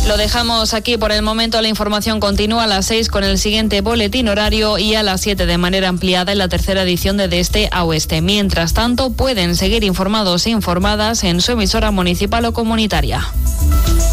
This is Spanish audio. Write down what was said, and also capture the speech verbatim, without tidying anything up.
Lo dejamos aquí por el momento. La información continúa a las seis con el siguiente boletín horario y a las siete de manera ampliada en la tercera edición de De Este a Oeste. Mientras tanto, pueden seguir informados e informadas en su emisora municipal o comunitaria.